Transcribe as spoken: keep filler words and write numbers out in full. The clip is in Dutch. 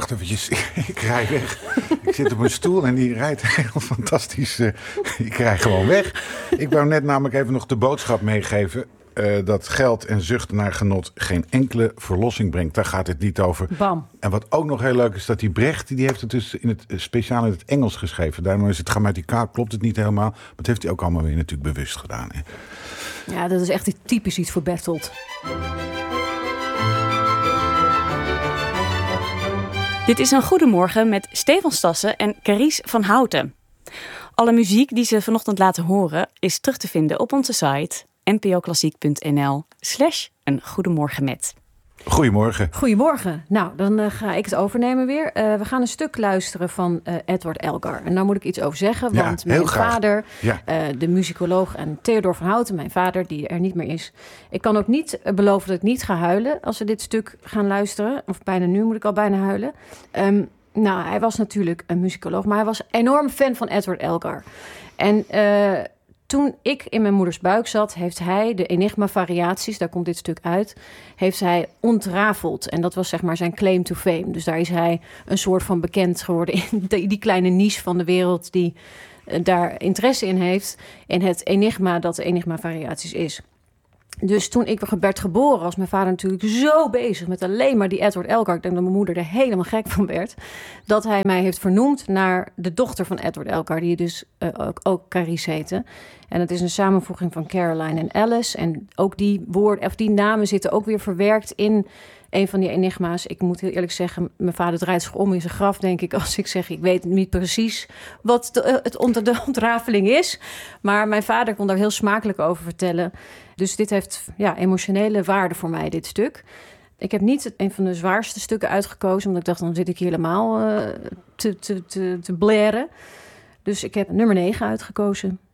wacht eventjes, ik rij weg. Ik zit op een stoel en die rijdt heel fantastisch. Uh, ik rij gewoon weg. Ik wou net namelijk even nog de boodschap meegeven. Uh, dat geld en zucht naar genot geen enkele verlossing brengt. Daar gaat het niet over. Bam. En wat ook nog heel leuk is, dat die Brecht, die heeft het dus in het, speciaal in het Engels geschreven. Daarom is het grammaticaal, klopt het niet helemaal. Maar dat heeft hij ook allemaal weer natuurlijk bewust gedaan. Hè? Ja, dat is echt typisch iets voor Bertolt. Dit is een Goedemorgen met Stefan Stassen en Carice van Houten. Alle muziek die ze vanochtend laten horen is terug te vinden op onze site npoklassiek.nl slash een goedemorgen met. Goedemorgen. Goedemorgen. Nou, dan uh, ga ik het overnemen weer. Uh, we gaan een stuk luisteren van uh, Edward Elgar. En daar moet ik iets over zeggen, ja, want mijn graag. vader, ja. uh, de musicoloog en Theodor van Houten, mijn vader, die er niet meer is. Ik kan ook niet uh, beloven dat ik niet ga huilen als we dit stuk gaan luisteren. Of bijna nu moet ik al bijna huilen. Um, nou, hij was natuurlijk een musicoloog, maar hij was enorm fan van Edward Elgar. En uh, toen ik in mijn moeders buik zat, heeft hij de Enigma-variaties, daar komt dit stuk uit, heeft hij ontrafeld. En dat was zeg maar zijn claim to fame. Dus daar is hij een soort van bekend geworden in die, die kleine niche van de wereld die uh, daar interesse in heeft. In het Enigma dat de Enigma-variaties is. Dus toen ik werd geboren, was mijn vader natuurlijk zo bezig met alleen maar die Edward Elgar. Ik denk dat mijn moeder er helemaal gek van werd. Dat hij mij heeft vernoemd naar de dochter van Edward Elgar, die dus uh, ook, ook Carice heette. En dat is een samenvoeging van Caroline en Alice. En ook die woorden, of die namen zitten ook weer verwerkt in een van die enigma's. Ik moet heel eerlijk zeggen, mijn vader draait zich om in zijn graf, denk ik, als ik zeg, ik weet niet precies wat de, het onder de ontrafeling is. Maar mijn vader kon daar heel smakelijk over vertellen. Dus dit heeft ja, emotionele waarde voor mij, dit stuk. Ik heb niet een van de zwaarste stukken uitgekozen, omdat ik dacht, dan zit ik hier helemaal uh, te, te, te, te blaren. Dus ik heb nummer negen uitgekozen.